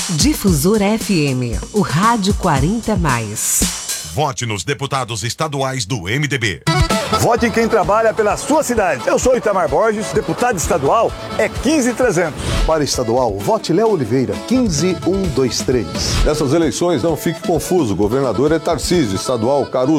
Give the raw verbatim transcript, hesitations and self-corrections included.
Difusora F M, o rádio quarenta mais. Vote nos deputados estaduais do M D B. Vote em quem trabalha pela sua cidade. Eu sou Itamar Borges, deputado estadual é quinze trezentos. Para estadual, vote Léo Oliveira, quinze cento e vinte e três. Nessas eleições, não fique confuso. O governador é Tarcísio, estadual Caruso.